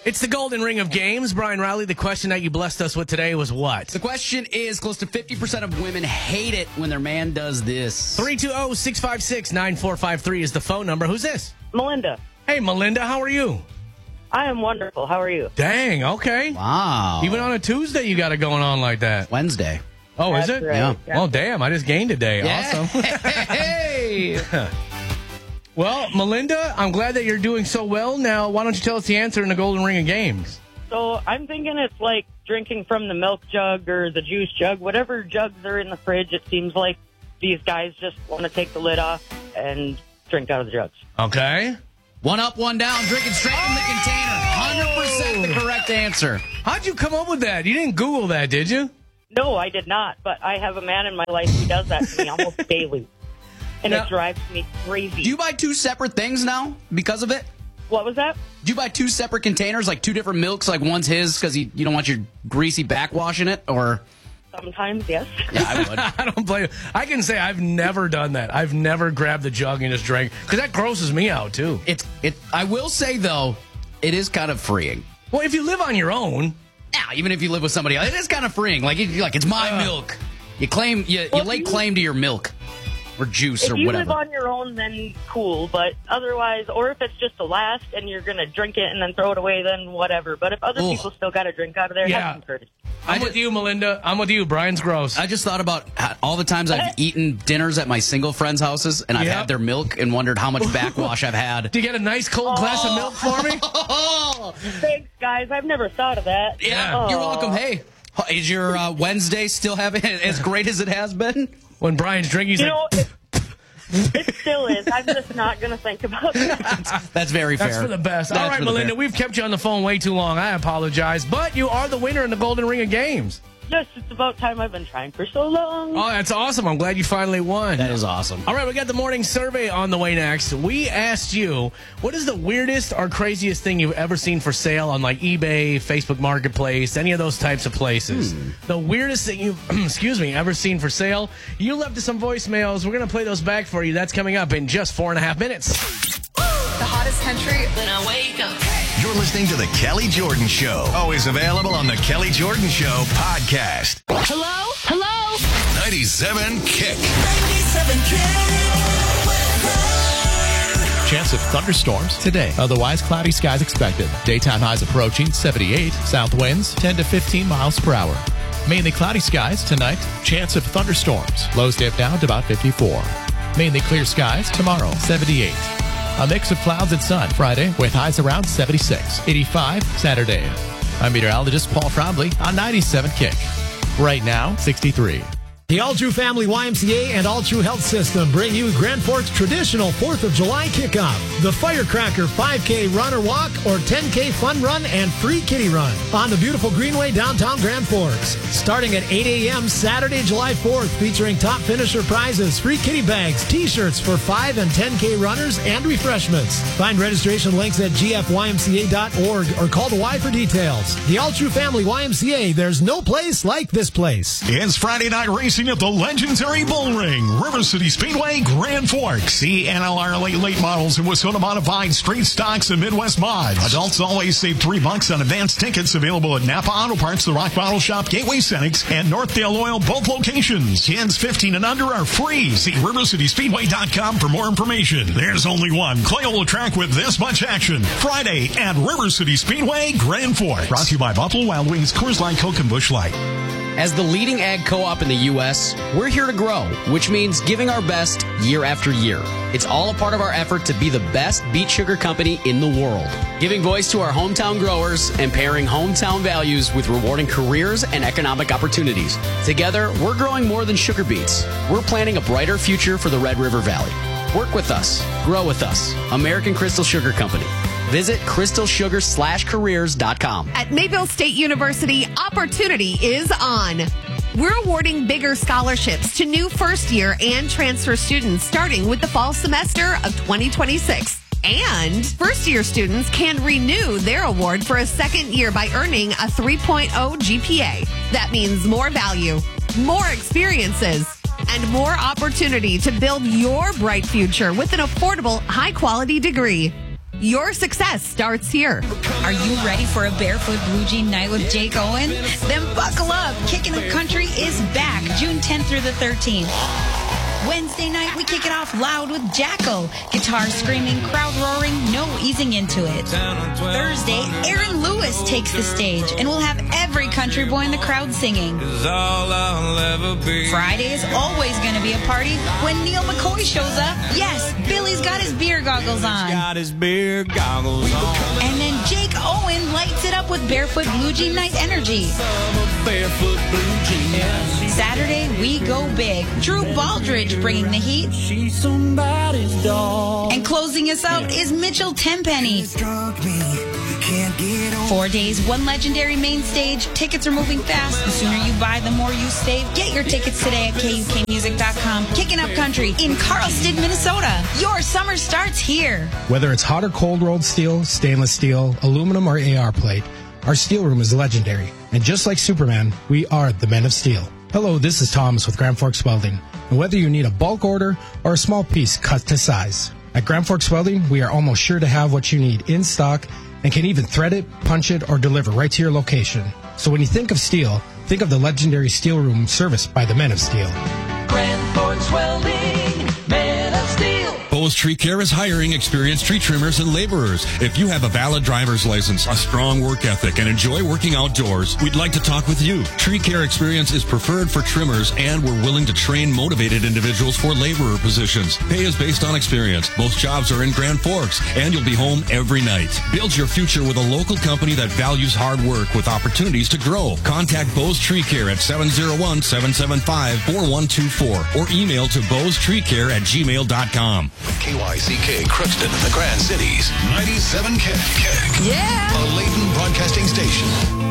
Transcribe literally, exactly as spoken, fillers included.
It's the golden ring of games. Brian Riley, the question that you blessed us with today was what? The question is, close to fifty percent of women hate it when their man does this. three two zero, six five six, nine four five three is the phone number. Who's this? Melinda. Hey, Melinda, how are you? I am wonderful. How are you? Dang, okay. Wow. Even on a Tuesday, you got it going on like that. Wednesday. Oh, That's is it? right. Yeah. Well, damn, I just gained a day. Yeah. Awesome. Hey! Well, Melinda, I'm glad that you're doing so well. Now, why don't you tell us the answer in the golden ring of games? So I'm thinking it's like drinking from the milk jug or the juice jug. Whatever jugs are in the fridge, it seems like these guys just want to take the lid off and drink out of the jugs. Okay. One up, one down, drinking straight from the container. one hundred percent the correct answer. How'd you come up with that? You didn't Google that, did you? No, I did not, but I have a man in my life who does that to me almost daily. And Now- it drives me crazy. Do you buy two separate things now because of it? What was that? Do you buy two separate containers, like two different milks, like one's his because you don't want your greasy backwash in it? Or Sometimes, yes. yeah, I would. I don't blame you. I can say I've never done that. I've never grabbed the jug and just drank, because that grosses me out, too. It's it. I will say though, it is kind of freeing. Well, if you live on your own, Yeah, even if you live with somebody else, it is kind of freeing. Like you like it's my Uh. milk. You claim you, you Well, lay you- claim to your milk or juice If or you whatever. live on your own, then cool. But otherwise, or if it's just a last and you're going to drink it and then throw it away, then whatever. But if other Ugh. people still got to drink out of there, Yeah. have some courtesy. I'm I with ju- you, Melinda. I'm with you. Brian's gross. I just thought about how- all the times I've eaten dinners at my single friends' houses, and I've Yep. had their milk and wondered how much backwash I've had. Do you get a nice cold glass of milk for me? Thanks, guys. I've never thought of that. Yeah, you're welcome. Hey, is your uh, Wednesday still having as great as it has been? When Brian's drinking, he's You like, know, it, it still is. I'm just not going to think about that. That's very fair. that's for the best. That's All right, for the Melinda, fair. we've kept you on the phone way too long. I apologize. But you are the winner in the golden ring of games. Just, it's about time. I've been trying for so long. Oh, that's awesome. I'm glad you finally won. That is awesome. All right, we got the morning survey on the way next. We asked you, what is the weirdest or craziest thing you've ever seen for sale on like eBay, Facebook Marketplace, any of those types of places? Hmm. The weirdest thing you've, excuse me, ever seen for sale? You left us some voicemails. We're going to play those back for you. That's coming up in just four and a half minutes. The hottest country when I wake up. You're listening to The Kelly Jordan Show. Always available on The Kelly Jordan Show podcast. Hello? Hello? ninety-seven Kick. ninety-seven Chance of thunderstorms today. Otherwise, cloudy skies expected. Daytime highs approaching seventy-eight. South winds ten to fifteen miles per hour. Mainly cloudy skies tonight. Chance of thunderstorms. Lows dip down to about fifty-four. Mainly clear skies tomorrow, seventy-eight. A mix of clouds and sun Friday with highs around seventy-six. eighty-five Saturday. I'm meteorologist Paul Trombley on ninety-seven Kick. Right now, sixty-three. The All True Family Y M C A and All True Health System bring you Grand Forks' traditional fourth of July kickoff. The Firecracker five K run or walk or ten K fun run and free kitty run on the beautiful Greenway downtown Grand Forks. Starting at eight a.m. Saturday, July fourth, featuring top finisher prizes, free kitty bags, t-shirts for five and ten K runners, and refreshments. Find registration links at g f y m c a dot org or call the Y for details. The All True Family Y M C A, there's no place like this place. It's Friday night racing at the legendary Bull Ring, River City Speedway, Grand Forks. See N L R late late models and Wisconsin modified street stocks and Midwest mods. Adults always save three bucks on advanced tickets available at Napa Auto Parts, the Rock Bottle Shop, Gateway Cenex, and Northdale Oil, both locations. Kids fifteen and under are free. See river city speedway dot com for more information. There's only one Crayola track with this much action. Friday at River City Speedway, Grand Forks. Brought to you by Buffalo Wild Wings, Coors Light, Coke, and Busch Light. As the leading ag co-op in the U S, we're here to grow, which means giving our best year after year. It's all a part of our effort to be the best beet sugar company in the world. Giving voice to our hometown growers and pairing hometown values with rewarding careers and economic opportunities. Together, we're growing more than sugar beets. We're planning a brighter future for the Red River Valley. Work with us. Grow with us. American Crystal Sugar Company. Visit crystal sugar slash careers dot com. At Mayville State University, opportunity is on. We're awarding bigger scholarships to new first year and transfer students starting with the fall semester of twenty twenty-six. And first year students can renew their award for a second year by earning a three point oh G P A. That means more value, more experiences, and more opportunity to build your bright future with an affordable, high quality degree. Your success starts here. Are you ready for a Barefoot Blue Jean night with Jake Owen? Then buckle up. Kicking the Country is back June tenth through the thirteenth. Wednesday night, we kick it off loud with Jackal. Guitar screaming, crowd roaring, no easing into it. Thursday, Aaron Lewis takes the stage, and we'll have every country boy in the crowd singing. Friday is always going to be a party when Neil McCoy shows up. Yes, Billy's got his beer goggles on. Got his beer goggles on. And then Jake Owen lights it up with Barefoot Blue Jean Night energy. Barefoot Blue Jean. Saturday, we go big. Drew Baldridge bringing the heat. She's somebody's dog. And closing us out is Mitchell Tenpenny. Four days, one legendary main stage. Tickets are moving fast. The sooner you buy, the more you save. Get your tickets today at K U K music dot com. Kicking Up Country in Carlsted, Minnesota. Your summer starts here. Whether it's hot or cold rolled steel, stainless steel, aluminum, or A R plate, our steel room is legendary. And just like Superman, we are the Men of Steel. Hello, this is Thomas with Grand Forks Welding. And whether you need a bulk order or a small piece cut to size, at Grand Forks Welding, we are almost sure to have what you need in stock and can even thread it, punch it, or deliver right to your location. So when you think of steel, think of the legendary steel room serviced by the Men of Steel. Grand Forks Welding, Men of Steel. Bose Tree Care is hiring experienced tree trimmers and laborers. If you have a valid driver's license, a strong work ethic, and enjoy working outdoors, we'd like to talk with you. Tree Care experience is preferred for trimmers, and we're willing to train motivated individuals for laborer positions. Pay is based on experience. Most jobs are in Grand Forks, and you'll be home every night. Build your future with a local company that values hard work with opportunities to grow. Contact Bose Tree Care at seven oh one, seven seven five, four one two four or email to bose tree care at gmail dot com. K Y C K Crookston and the Grand Cities, ninety-seven K. Yeah. A Layton Broadcasting Station.